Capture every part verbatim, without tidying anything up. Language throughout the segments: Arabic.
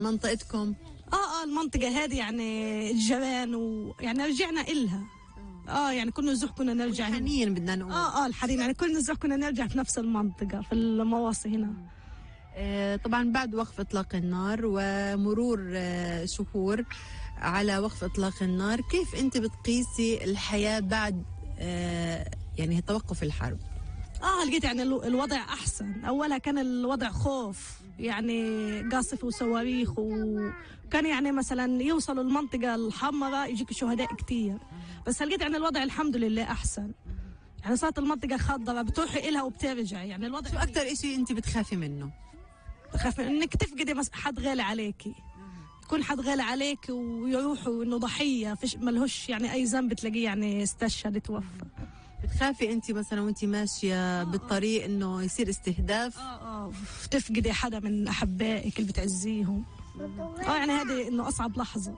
منطقتكم؟ اه اه المنطقة هذه يعني الجيران ويعني رجعنا إلها. اه يعني كل نزوح كنا نرجع. الحنين بدنا نقول. اه اه الحنين يعني كل نزوح كنا نرجع في نفس المنطقة في المواصي هنا. آه طبعا بعد وقف إطلاق النار ومرور آه شهور على وقف إطلاق النار، كيف أنت بتقيسي الحياة بعد آه يعني توقف الحرب؟ اه لقيت يعني الوضع احسن. اولها كان الوضع خوف، يعني قاصف وصواريخ، وكان يعني مثلا يوصلوا المنطقه الحمراء يجيك شهداء كتير، بس لقيت يعني الوضع الحمد لله احسن. يعني صارت المنطقه خضراء بتروحي إلها وبترجع. يعني الوضع شو اكثر إشي انت بتخافي منه؟ بخاف انك تفقدي حد غالي عليكي، يكون حد غالي عليك ويروحوا انه ضحيه فيش ملهوش يعني اي ذنب تلاقيه يعني استشهد توفى. بتخافي انت مثلا وانت ماشيه بالطريق انه يصير استهداف؟ اه اه تفقدي حدا من احبائك اللي بتعزيهم. اه يعني هذه انه اصعب لحظه.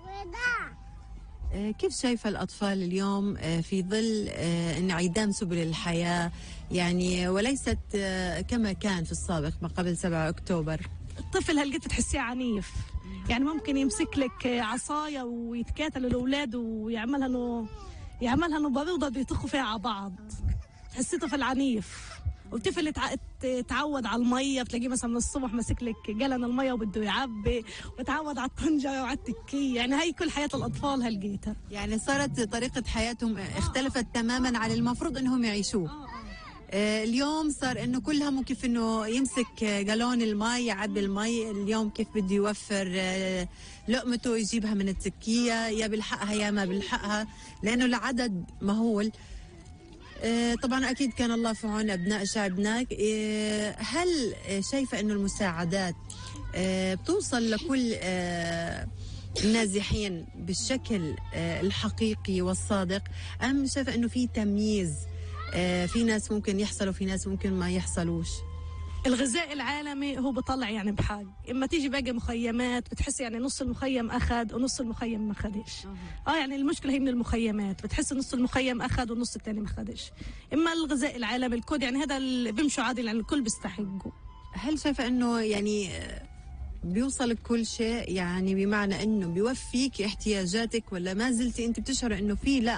آه كيف شايفه الاطفال اليوم آه في ظل آه انعدام سبل الحياه، يعني وليست آه كما كان في السابق ما قبل سبعة أكتوبر؟ الطفل هلقيت تحسيه عنيف، يعني ممكن يمسك لك عصايه ويتكاتلوا الاولاد ويعملها انه يعملها انه بارودة بيطخوا فيها على بعض. تحسيه طفل عنيف. والطفل تعود على الميه، بتلاقيه مثلا من الصبح ماسك لك جلن الميه وبده يعبي، وتعود على الطنجره وعلى التكيه. يعني هي كل حياه الاطفال هلقيتها. يعني صارت طريقه حياتهم اختلفت تماما عن المفروض انهم يعيشوه. آه اليوم صار انه كل همه كيف انه يمسك جالون المي يعبي المي. اليوم كيف بده يوفر آه لقمته يجيبها من التكيه، يا بيلحقها يا ما بيلحقها لانه العدد مهول. آه طبعا اكيد كان الله في عون ابناء شعبنا. آه هل شايفه انه المساعدات آه بتوصل لكل آه النازحين بالشكل آه الحقيقي والصادق، ام شايفه انه في تمييز؟ آه في ناس ممكن يحصلوا في ناس ممكن ما يحصلوش. الغذاء العالمي هو بطلع يعني بحاج. اما تيجي باقي مخيمات بتحس يعني نص المخيم اخذ ونص المخيم ما اخذش. اه يعني المشكله هي من المخيمات، بتحس نص المخيم اخذ والنص الثاني ما اخذش. اما الغذاء العالمي الكود يعني هذا اللي بيمشوا عادي يعني الكل بيستحقوا. هل شايفه انه يعني بيوصل كل شيء، يعني بمعنى انه بيوفيك احتياجاتك، ولا ما زلتي انت بتشعري انه في لا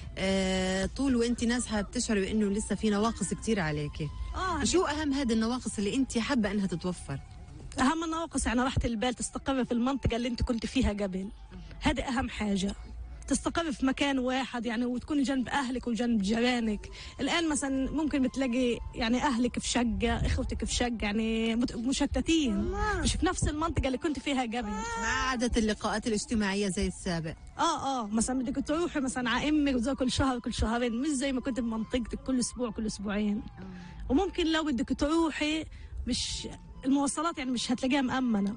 آه طول وانت نازحه بتشعري بانه لسه في نواقص كتير عليكي؟ اه شو اهم هذه النواقص اللي انت حابه انها تتوفر؟ اهم النواقص يعني راحه البال، تستقر في المنطقه اللي انت كنت فيها قبل. هذه اهم حاجه، تستقر في مكان واحد يعني، وتكوني جنب اهلك وجنب جيرانك. الان مثلا ممكن بتلاقي يعني اهلك في شقه، اخوتك في شقه، يعني مشتتين مش في نفس المنطقه اللي كنت فيها قبل. ما عادت اللقاءات الاجتماعيه زي السابق. اه اه مثلا بدك تروحي مثلا على امك وزي كل شهر كل شهرين، مش زي ما كنت بمنطقتك كل اسبوع كل اسبوعين. وممكن لو بدك تروحي مش المواصلات يعني مش هتلاقيها مأمنة.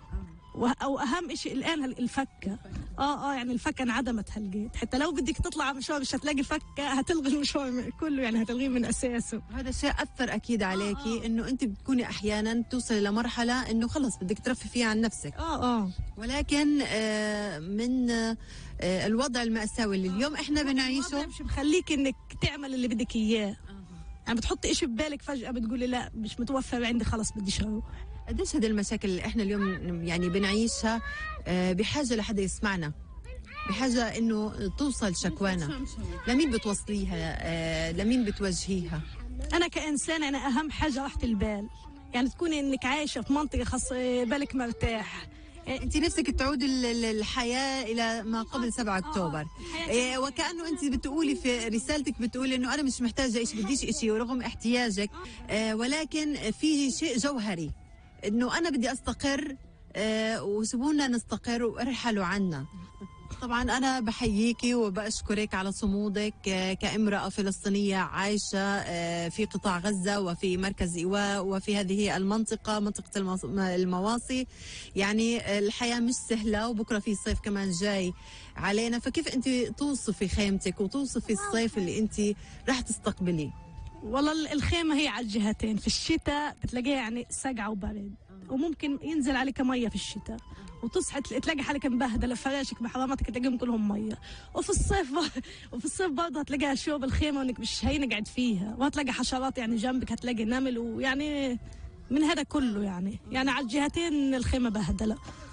او اهم شيء الان الفكه. اه اه يعني الفكه انعدمت هالجيت، حتى لو بدك تطلع مشوار مش هتلاقي فكه، هتلغي المشوار كله يعني هتلغيه من اساسه. هذا الشيء اثر اكيد عليكي. آه آه. انه انت بتكوني احيانا توصلي لمرحله انه خلص بدك ترفهي عن نفسك. اه اه ولكن آه من آه الوضع المأساوي اللي اليوم احنا بنعيشه مش مخليك انك تعمل اللي بدك اياه. يعني بتحطي إشي ببالك فجأة بتقولي لا مش متوفر عندي خلاص بديش اروح. قديش هذه المشاكل اللي احنا اليوم يعني بنعيشها بحاجة لحدا يسمعنا، بحاجة انه توصل شكوانا. لمين بتوصليها؟ لمين بتوجهيها؟ انا كإنسان انا اهم حاجة راحة البال، يعني تكوني انك عايشة في منطقة خاص بالك مرتاح. انت نفسك تعود الحياه الى ما قبل سبعة أكتوبر. إيه وكانه انت بتقولي في رسالتك بتقولي انه انا مش محتاجه شيء بديش شيء ورغم احتياجك، إيه ولكن في شيء جوهري انه انا بدي استقر، إيه وسيبونا نستقر وارحلوا عنا. طبعا أنا بحييكي وبأشكرك على صمودك كامرأة فلسطينية عايشة في قطاع غزة وفي مركز إيواء وفي هذه المنطقة منطقة المواصي. يعني الحياة مش سهلة وبكرة في صيف كمان جاي علينا، فكيف أنت توصفي خيمتك وتوصفي الصيف اللي أنت راح تستقبليه؟ والله الخيمة هي على الجهتين، في الشتاء بتلاقيها يعني سقعة وبرد، وممكن ينزل عليك مية في الشتاء وتصحى تلاقي حالك مبهدله، فراشك بحراماتك تلاقيهم كلهم ميه. وفي الصيف وفي الصيف برضه هتلاقيها شوب الخيمه وانك مش هينقعد فيها، وهتلاقي حشرات يعني جنبك، هتلاقي نمل، ويعني من هذا كله يعني يعني على الجهتين الخيمه بهدله.